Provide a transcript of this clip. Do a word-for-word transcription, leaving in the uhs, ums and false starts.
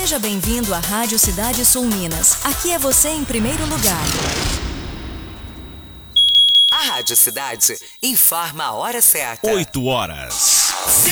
Seja bem-vindo à Rádio Cidade Sul Minas. Aqui é você em primeiro lugar. A Rádio Cidade informa a hora certa. oito horas.